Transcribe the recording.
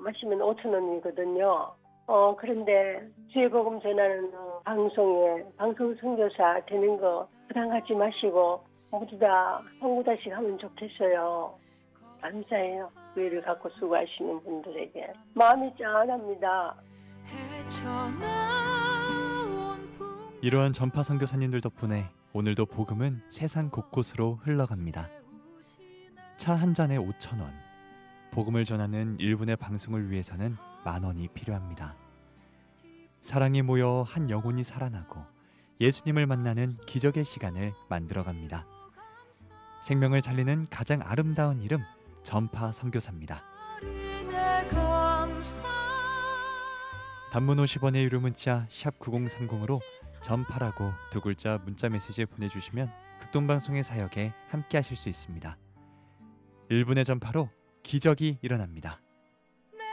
하시면 5천 원이거든요. 그런데 주의 복음 전하는 방송에 방송 선교사 되는 거 부담 갖지 마시고 모두 다 성구다식 하면 좋겠어요. 감사해요. 교회를 갖고 수고하시는 분들에게 마음이 짠합니다. 이러한 전파 선교사님들 덕분에 오늘도 복음은 세상 곳곳으로 흘러갑니다. 차 한 잔에 5,000원, 복음을 전하는 1분의 방송을 위해서는 10,000원이 필요합니다. 사랑이 모여 한 영혼이 살아나고 예수님을 만나는 기적의 시간을 만들어갑니다. 생명을 살리는 가장 아름다운 이름, 전파 선교사입니다. 단문 50원의 유료 문자 샵 9030으로 전파라고 두 글자 문자 메시지 보내주시면 극동방송의 사역에 함께 하실 수 있습니다. 1분의 전파로 기적이 일어납니다.